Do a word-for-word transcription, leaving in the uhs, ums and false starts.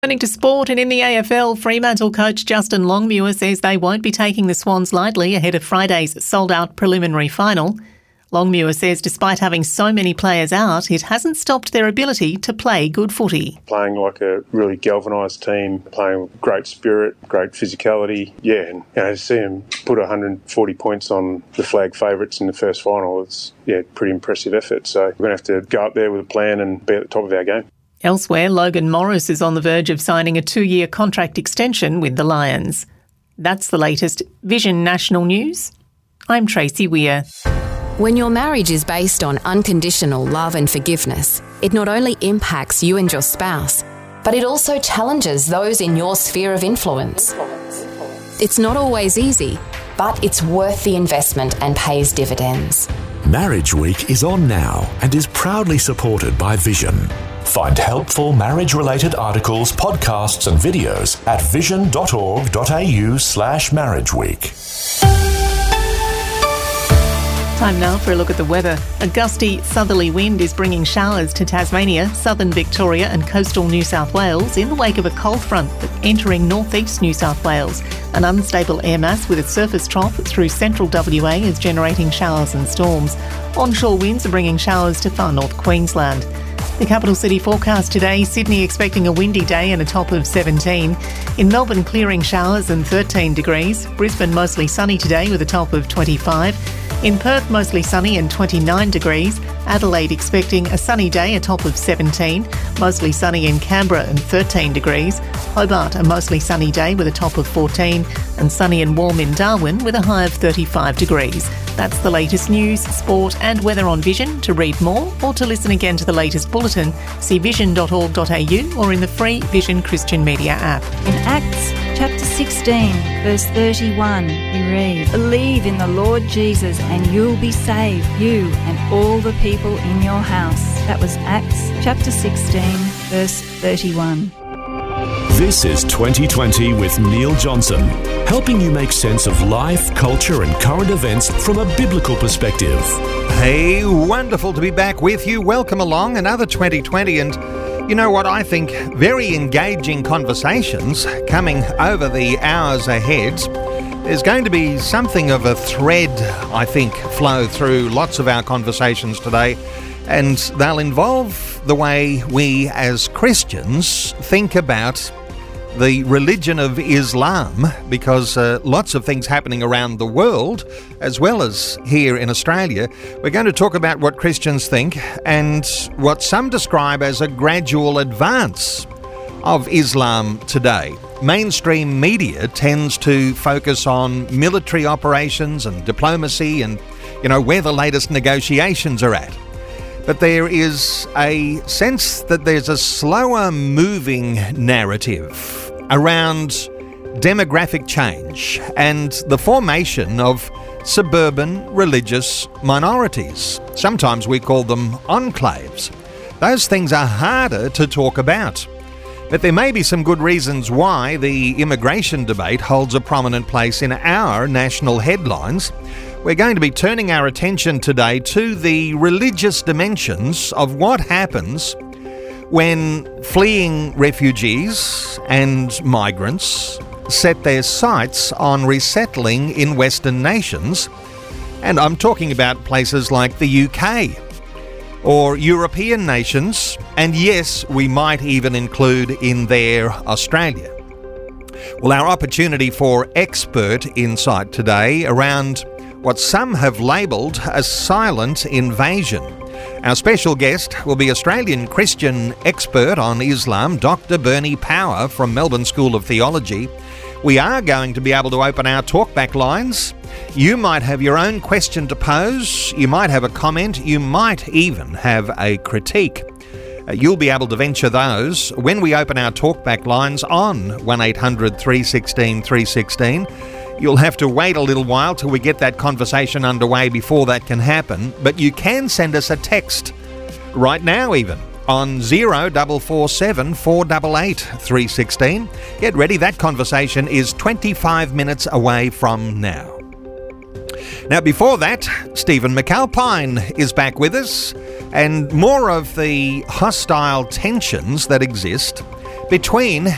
Turning to sport, and in the A F L, Fremantle coach Justin Longmuir says they won't be taking the Swans lightly ahead of Friday's sold-out preliminary final. Longmuir says despite having so many players out, it hasn't stopped their ability to play good footy. Playing like a really galvanised team, playing with great spirit, great physicality. Yeah, and you know, to see them put one hundred forty points on the flag favourites in the first final, it's yeah, pretty impressive effort. So we're going to have to go up there with a plan and be at the top of our game. Elsewhere, Logan Morris is on the verge of signing a two-year contract extension with the Lions. That's the latest Vision National News. I'm Tracy Weir. When your marriage is based on unconditional love and forgiveness, it not only impacts you and your spouse, but it also challenges those in your sphere of influence. It's not always easy, but it's worth the investment and pays dividends. Marriage Week is on now and is proudly supported by Vision. Find helpful marriage-related articles, podcasts and videos at vision.org.au slash marriage week. Time now for a look at the weather. A gusty southerly wind is bringing showers to Tasmania, southern Victoria and coastal New South Wales in the wake of a cold front entering northeast New South Wales. An unstable air mass with a surface trough through central W A is generating showers and storms. Onshore winds are bringing showers to far north Queensland. The capital city forecast today, Sydney expecting a windy day and a top of seventeen. In Melbourne, clearing showers and thirteen degrees. Brisbane, mostly sunny today with a top of twenty-five. In Perth, mostly sunny and twenty-nine degrees. Adelaide expecting a sunny day, a top of seventeen. Mostly sunny in Canberra and thirteen degrees. Hobart, a mostly sunny day with a top of fourteen. And sunny and warm in Darwin with a high of thirty-five degrees. That's the latest news, sport and weather on Vision. To read more or to listen again to the latest bulletin, see vision dot org dot a u or in the free Vision Christian Media app. In Acts chapter sixteen, verse thirty-one, we read, "Believe in the Lord Jesus and you'll be saved, you and all the people in your house." That was Acts chapter sixteen, verse thirty-one. This is twenty twenty with Neil Johnson, helping you make sense of life, culture and current events from a biblical perspective. Hey, wonderful to be back with you. Welcome along, another twenty twenty, and you know what, I think very engaging conversations coming over the hours ahead. There's going to be something of a thread, I think, flow through lots of our conversations today, and they'll involve the way we as Christians think about the religion of Islam, because uh, lots of things happening around the world as well as here in Australia. We're going to talk about what Christians think and what some describe as a gradual advance of Islam today. Mainstream media tends to focus on military operations and diplomacy and, you know, where the latest negotiations are at. But there is a sense that there's a slower moving narrative around demographic change and the formation of suburban religious minorities. Sometimes we call them enclaves. Those things are harder to talk about. But there may be some good reasons why the immigration debate holds a prominent place in our national headlines. We're going to be turning our attention today to the religious dimensions of what happens when fleeing refugees and migrants set their sights on resettling in Western nations. And I'm talking about places like the U K or European nations, and yes, we might even include in there Australia. Well, our opportunity for expert insight today around what some have labelled a silent invasion. Our special guest will be Australian Christian expert on Islam, Doctor Bernie Power from Melbourne School of Theology. We are going to be able to open our talkback lines. You might have your own question to pose, you might have a comment, you might even have a critique. Uh, you'll be able to venture those when we open our talkback lines on one eight hundred three one six three one six. You'll have to wait a little while till we get that conversation underway before that can happen, but you can send us a text right now even on zero four four seven four eight eight three one six. Get ready, that conversation is twenty-five minutes away from now. Now, before that, Stephen McAlpine is back with us, and more of the hostile tensions that exist between